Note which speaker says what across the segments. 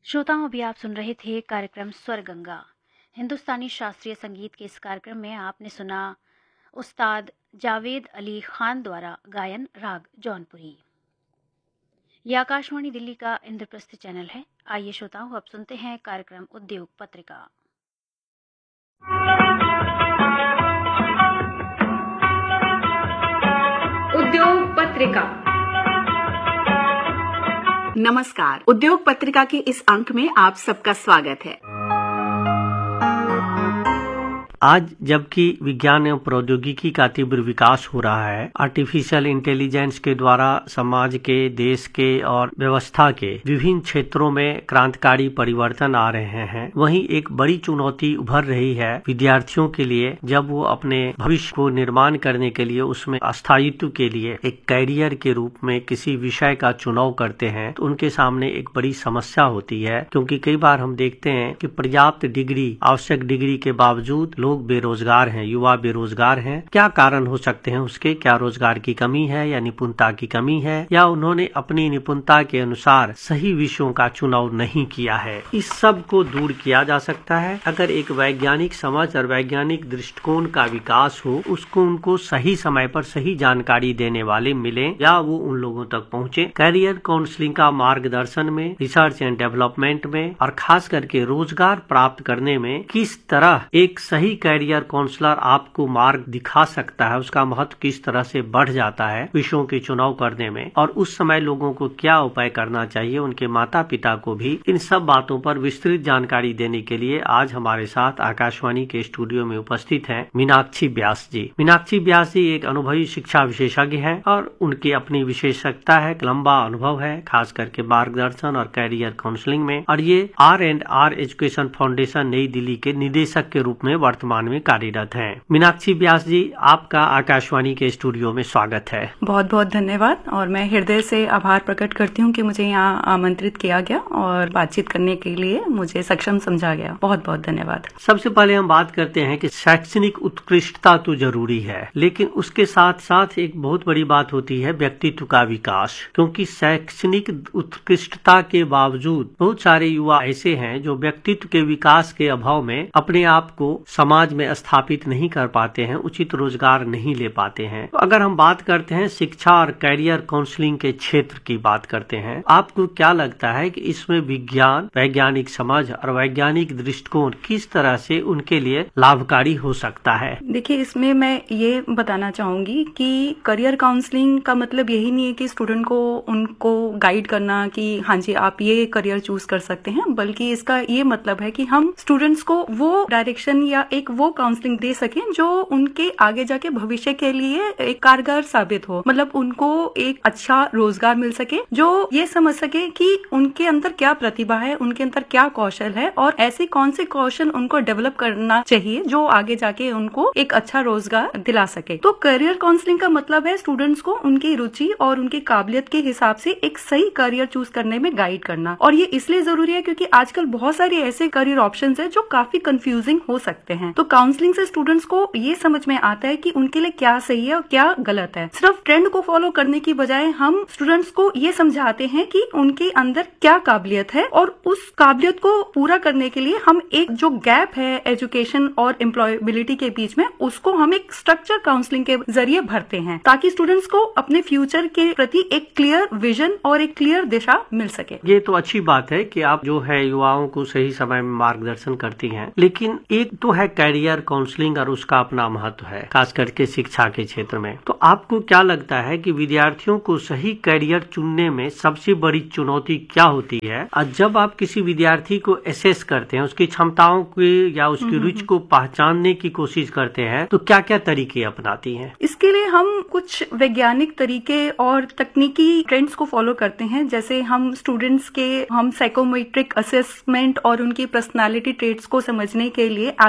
Speaker 1: श्रोताओं, अभी आप सुन रहे थे कार्यक्रम स्वर गंगा। हिंदुस्तानी शास्त्रीय संगीत के इस कार्यक्रम में आपने सुना उस्ताद जावेद अली खान द्वारा गायन राग जौनपुरी। यह आकाशवाणी दिल्ली का इंद्रप्रस्थ चैनल है। आइए श्रोताओं, अब सुनते हैं कार्यक्रम उद्योग पत्रिका।
Speaker 2: उद्योग पत्रिका।
Speaker 3: नमस्कार। उद्योग पत्रिका के इस अंक में आप सबका स्वागत है।
Speaker 4: आज जबकि विज्ञान एवं प्रौद्योगिकी का तीव्र विकास हो रहा है, आर्टिफिशियल इंटेलिजेंस के द्वारा समाज के, देश के और व्यवस्था के विभिन्न क्षेत्रों में क्रांतिकारी परिवर्तन आ रहे हैं, वहीं एक बड़ी चुनौती उभर रही है विद्यार्थियों के लिए। जब वो अपने भविष्य को निर्माण करने के लिए, उसमें स्थायित्व के लिए एक कैरियर के रूप में किसी विषय का चुनाव करते हैं, तो उनके सामने एक बड़ी समस्या होती है। क्योंकि कई बार हम देखते हैं कि पर्याप्त डिग्री, आवश्यक डिग्री के बावजूद लोग बेरोजगार हैं, युवा बेरोजगार हैं। क्या कारण हो सकते हैं उसके? क्या रोजगार की कमी है या निपुणता की कमी है, या उन्होंने अपनी निपुणता के अनुसार सही विषयों का चुनाव नहीं किया है? इस सब को दूर किया जा सकता है अगर एक वैज्ञानिक समझ और वैज्ञानिक दृष्टिकोण का विकास हो, उसको उनको सही समय पर सही जानकारी देने वाले मिले या वो उन लोगों तक पहुँचे। कैरियर काउंसलिंग का मार्गदर्शन में, रिसर्च एंड डेवलपमेंट में और खास करके रोजगार प्राप्त करने में किस तरह एक सही कैरियर काउंसलर आपको मार्ग दिखा सकता है, उसका महत्व किस तरह से बढ़ जाता है विषयों के चुनाव करने में, और उस समय लोगों को क्या उपाय करना चाहिए, उनके माता पिता को भी, इन सब बातों पर विस्तृत जानकारी देने के लिए आज हमारे साथ आकाशवाणी के स्टूडियो में उपस्थित हैं मीनाक्षी व्यास जी। मीनाक्षी व्यास जी एक अनुभवी शिक्षा विशेषज्ञ हैं और उनकी अपनी विशेषज्ञता है, लंबा अनुभव है, खास करके मार्गदर्शन और कैरियर काउंसलिंग में, और ये R&R एजुकेशन फाउंडेशन नई दिल्ली के निदेशक के रूप में वर्तमान में कार्यरत हैं। मीनाक्षी व्यास जी, आपका आकाशवाणी के स्टूडियो में स्वागत है।
Speaker 3: बहुत बहुत धन्यवाद, और मैं हृदय से आभार प्रकट करती हूँ कि मुझे यहाँ आमंत्रित किया गया और बातचीत करने के लिए मुझे सक्षम समझा गया। बहुत बहुत धन्यवाद।
Speaker 4: सबसे पहले हम बात करते हैं कि शैक्षणिक उत्कृष्टता तो जरूरी है, लेकिन उसके साथ साथ एक बहुत बड़ी बात होती है व्यक्तित्व का विकास। क्योंकि शैक्षणिक उत्कृष्टता के बावजूद बहुत सारे युवा ऐसे हैं जो व्यक्तित्व के विकास के अभाव में अपने आप को समाज में स्थापित नहीं कर पाते हैं, उचित रोजगार नहीं ले पाते हैं। तो अगर हम बात करते हैं शिक्षा और कैरियर काउंसलिंग के क्षेत्र की बात करते हैं, आपको क्या लगता है कि इसमें विज्ञान, वैज्ञानिक समझ और वैज्ञानिक दृष्टिकोण किस तरह से उनके लिए लाभकारी हो सकता है?
Speaker 3: देखिए, इसमें मैं ये बताना चाहूंगी कि करियर काउंसलिंग का मतलब यही नहीं है कि स्टूडेंट को उनको गाइड करना कि हाँ जी आप ये करियर चूज कर सकते हैं, बल्कि इसका ये मतलब है कि हम स्टूडेंट्स को वो डायरेक्शन या एक वो काउंसलिंग दे सकें जो उनके आगे जाके भविष्य के लिए एक कारगर साबित हो। मतलब उनको एक अच्छा रोजगार मिल सके, जो ये समझ सके कि उनके अंदर क्या प्रतिभा है, उनके अंदर क्या कौशल है, और ऐसे कौन से कौशल उनको डेवलप करना चाहिए जो आगे जाके उनको एक अच्छा रोजगार दिला सके। तो करियर काउंसलिंग का मतलब है स्टूडेंट्स को उनकी रुचि और उनकी काबिलियत के हिसाब से एक सही करियर चूज करने में गाइड करना। और ये इसलिए जरूरी है क्योंकि आजकल बहुत सारे ऐसे करियर ऑप्शंस है जो काफी कंफ्यूजिंग हो सकते हैं। तो काउंसलिंग से स्टूडेंट्स को ये समझ में आता है कि उनके लिए क्या सही है और क्या गलत है। सिर्फ ट्रेंड को फॉलो करने की बजाय हम स्टूडेंट्स को ये समझाते हैं कि उनके अंदर क्या काबिलियत है, और उस काबिलियत को पूरा करने के लिए हम एक जो गैप है एजुकेशन और एम्प्लॉयबिलिटी के बीच में, उसको हम एक स्ट्रक्चर काउंसलिंग के जरिए भरते हैं, ताकि स्टूडेंट्स को अपने फ्यूचर के प्रति एक क्लियर विजन और एक क्लियर दिशा मिल सके।
Speaker 4: ये तो अच्छी बात है कि आप जो है युवाओं को सही समय में मार्गदर्शन करती हैं, लेकिन एक तो है कैरियर काउंसलिंग और उसका अपना महत्व है, खास करके शिक्षा के क्षेत्र में। तो आपको क्या लगता है कि विद्यार्थियों को सही कैरियर चुनने में सबसे बड़ी चुनौती क्या होती है? और जब आप किसी विद्यार्थी को एसेस करते हैं, उसकी क्षमताओं की या उसकी रुचि को पहचानने की कोशिश करते हैं, तो क्या क्या तरीके अपनाती हैं?
Speaker 3: इसके लिए हम कुछ वैज्ञानिक तरीके और तकनीकी ट्रेंड्स को फॉलो करते हैं। जैसे हम स्टूडेंट्स के साइकोमेट्रिक असेसमेंट और उनकी पर्सनालिटी ट्रेट्स को समझने के लिए एप्टीट्यूड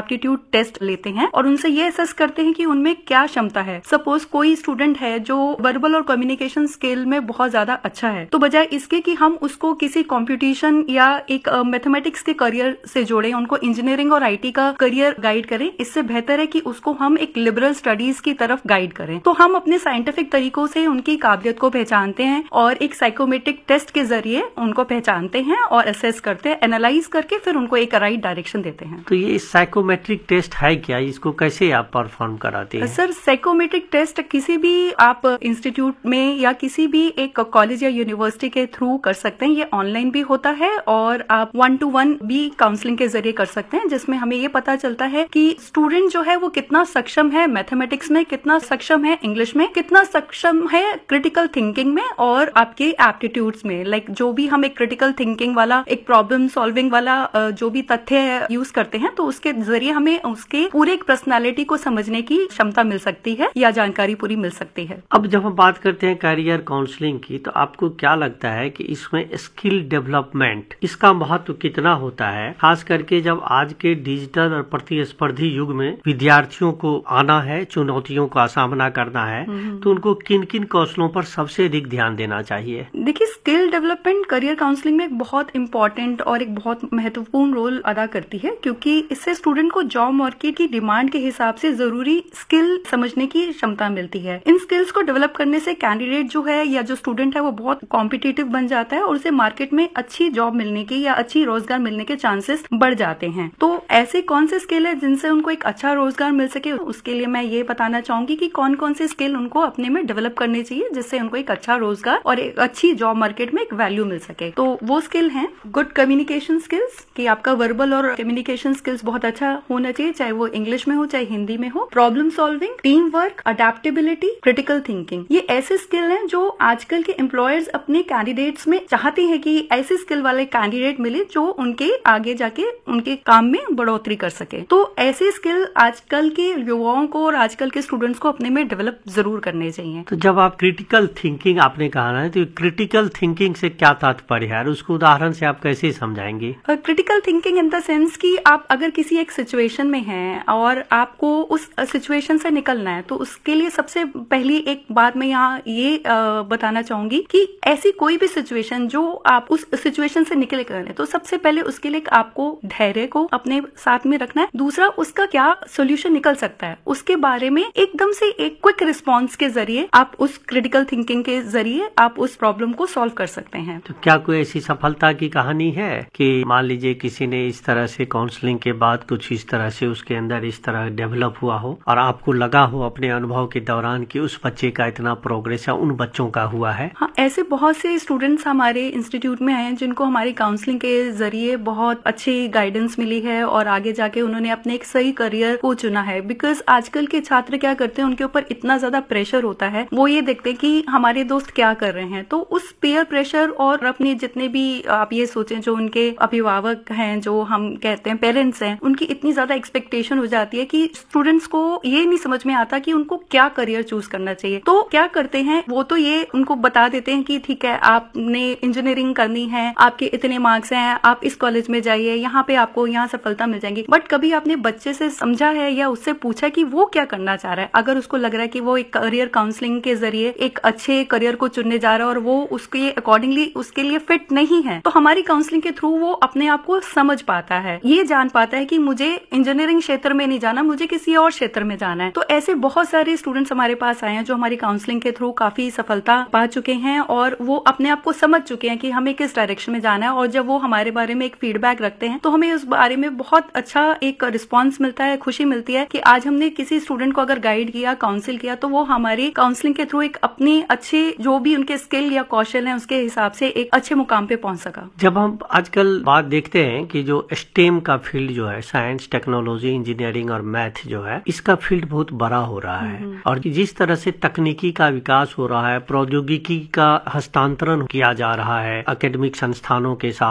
Speaker 3: टेस्ट लेते हैं और उनसे ये असेस करते हैं कि उनमें क्या क्षमता है। सपोज कोई स्टूडेंट है जो वर्बल और कम्युनिकेशन स्किल में बहुत ज्यादा अच्छा है, तो बजाय इसके कि हम उसको किसी कंप्यूटेशन या एक मैथमेटिक्स के करियर से जोड़ें, उनको इंजीनियरिंग और आईटी का करियर गाइड करें, इससे बेहतर है कि उसको हम एक लिबरल स्टडीज की तरफ गाइड करें। तो हम अपने साइंटिफिक तरीकों से उनकी काबिलियत को पहचानते हैं और एक साइकोमेट्रिक टेस्ट के जरिए उनको पहचानते हैं और असेस करते हैं, एनालाइज करके फिर उनको एक राइट डायरेक्शन देते हैं।
Speaker 4: तो ये साइकोमेट्रिक टेस्ट है क्या? इसको कैसे आप परफॉर्म कराते हैं?
Speaker 3: सर, साइकोमेट्रिक टेस्ट किसी भी आप इंस्टीट्यूट में या किसी भी एक कॉलेज या यूनिवर्सिटी के थ्रू कर सकते हैं। ये ऑनलाइन भी होता है और आप 1-to-1 भी काउंसलिंग के जरिए कर सकते हैं, जिसमें हमें ये पता चलता है कि स्टूडेंट जो है वो कितना सक्षम है मैथमेटिक्स में, कितना सक्षम है इंग्लिश में, कितना सक्षम है क्रिटिकल थिंकिंग में और आपके एप्टीट्यूड्स में। लाइक जो भी हम एक क्रिटिकल थिंकिंग वाला, एक प्रॉब्लम सॉल्विंग वाला जो भी तथ्य यूज करते हैं, तो उसके जरिए हमें उसके पूरे एक पर्सनालिटी को समझने की क्षमता मिल सकती है या जानकारी पूरी मिल सकती है।
Speaker 4: अब जब हम बात करते हैं करियर काउंसलिंग की, तो आपको क्या लगता है कि इसमें स्किल डेवलपमेंट इसका महत्व कितना होता है, खास करके जब आज के डिजिटल और प्रतिस्पर्धी युग में विद्यार्थियों को आना है, चुनौतियों का सामना करना है, तो उनको किन किन कौशलों पर सबसे अधिक ध्यान देना चाहिए?
Speaker 3: देखिए, स्किल डेवलपमेंट करियर काउंसलिंग में एक बहुत इंपॉर्टेंट और एक बहुत महत्वपूर्ण रोल अदा करती है, क्योंकि इससे स्टूडेंट को जॉब मार्केट की डिमांड के हिसाब से जरूरी स्किल समझने की क्षमता मिलती है। इन स्किल्स को डेवलप करने से कैंडिडेट जो है या जो स्टूडेंट है वो बहुत कॉम्पिटिटिव बन जाता है और उसे मार्केट में अच्छी जॉब मिलने की या अच्छी रोजगार मिलने के चांसेस बढ़ जाते हैं। तो ऐसे कौन से स्किल है जिनसे उनको एक अच्छा रोजगार मिल सके, उसके लिए मैं ये बताना चाहूंगी कि कौन कौन से स्किल उनको अपने में डेवलप करने चाहिए जिससे उनको एक अच्छा रोजगार और एक अच्छी जॉब मार्केट में एक वैल्यू मिल सके। तो वो स्किल है गुड कम्युनिकेशन स्किल्स, कि आपका वर्बल और कम्युनिकेशन स्किल्स बहुत अच्छा होना चाहिए, चाहे वो इंग्लिश में हो चाहे हिंदी में हो। Problem solving, team work, adaptability, critical thinking, ये ऐसे स्किल हैं जो आजकल के एम्प्लॉयर्स अपने कैंडिडेट्स में चाहते हैं कि ऐसे स्किल वाले कैंडिडेट मिले जो उनके आगे जाके उनके काम में बढ़ोतरी कर सके। तो ऐसे स्किल आजकल के युवाओं को और आजकल के स्टूडेंट्स को अपने में डेवलप जरूर करने चाहिए।
Speaker 4: तो जब आप क्रिटिकल थिंकिंग आपने कहा ना, तो क्रिटिकल थिंकिंग से क्या तात्पर्य है, उसको उदाहरण से आप कैसे समझाएंगे?
Speaker 3: Critical thinking in the sense कि आप अगर किसी एक सिचुएशन में हैं और आपको उस सिचुएशन से निकलना है, तो उसके लिए सबसे पहली एक बात मैं यहाँ ये बताना चाहूंगी कि ऐसी कोई भी सिचुएशन जो आप उस सिचुएशन से निकले कर, तो सबसे पहले उसके लिए आपको धैर्य को अपने साथ में रखना है। दूसरा, उसका क्या सोल्यूशन निकल सकता है, उसके बारे में एकदम से एक क्विक रिस्पॉन्स के जरिए आप उस क्रिटिकल थिंकिंग के जरिए आप उस प्रॉब्लम को सॉल्व कर सकते हैं।
Speaker 4: तो क्या कोई ऐसी सफलता की कहानी है कि मान लीजिए किसी ने इस तरह से काउंसलिंग के बाद कुछ इस तरह से उसके अंदर इस तरह डेवलप हुआ हो और आपको लगा हो अपने अनुभव के दौरान कि उस बच्चे का इतना प्रोग्रेस है, उन बच्चों का हुआ है?
Speaker 3: हाँ, ऐसे बहुत से स्टूडेंट्स हमारे इंस्टीट्यूट में आए हैं जिनको हमारी काउंसलिंग के जरिए बहुत अच्छी गाइडेंस मिली है और आगे जाके उन्होंने अपने एक सही करियर को चुना है। बिकॉज आजकल के छात्र क्या करते हैं, उनके ऊपर इतना ज्यादा प्रेशर होता है, वो ये देखते हैं कि हमारे दोस्त क्या कर रहे हैं, तो उस पीयर प्रेशर और अपने जितने भी आप ये सोचें जो उनके अभिभावक हैं, जो हम कहते हैं पेरेंट्स हैं, उनकी इतनी ज्यादा एक्सपेक्टेशन हो जाती है कि स्टूडेंट्स को ये नहीं समझ में आता कि उनको क्या करियर चूज करना चाहिए। तो क्या करते हैं वो, तो ये उनको बता देते हैं कि ठीक है, आपने इंजीनियरिंग करनी है, आपके इतने मार्क्स हैं, आप इस कॉलेज में जाइए, यहाँ पे आपको यहाँ सफलता मिल जाएगी। बट कभी आपने बच्चे से समझा है या उससे पूछा कि वो क्या करना चाह रहा है? अगर उसको लग रहा है कि वो एक करियर काउंसलिंग के जरिए एक अच्छे करियर को चुनने जा रहा है और वो उसके अकॉर्डिंगली उसके लिए फिट नहीं है, तो हमारी काउंसलिंग के थ्रू वो अपने आप को समझ पाता है, ये जान पाता है कि मुझे इंजीनियरिंग क्षेत्र में नहीं जाना, मुझे किसी और क्षेत्र में जाना है। तो ऐसे बहुत सारे स्टूडेंट्स हमारे पास आए हैं जो हमारी काउंसलिंग के थ्रू काफी सफलता पा चुके हैं और वो अपने आप को समझ चुके हैं कि हमें किस डायरेक्शन में जाना है। और जब वो हमारे बारे में एक फीडबैक रखते हैं तो हमें उस बारे में बहुत अच्छा एक रिस्पॉन्स मिलता है, खुशी मिलती है कि आज हमने किसी स्टूडेंट को अगर गाइड किया, काउंसिल किया, तो वो हमारी काउंसलिंग के थ्रू एक अपनी अच्छे जो भी उनके स्किल या कौशल है उसके हिसाब से एक अच्छे मुकाम पे पहुंच सका।
Speaker 4: जब हम आजकल बात देखते हैं कि जो स्टेम का फील्ड जो है, साइंस, टेक्नोलॉजी, इंजीनियरिंग और मैथ जो है, इसका फील्ड बहुत बड़ा हो रहा है और जिस तरह से तकनीकी का विकास हो रहा है, प्रौद्योगिकी का हस्तांतरण किया जा रहा है एकेडमिक संस्थानों के साथ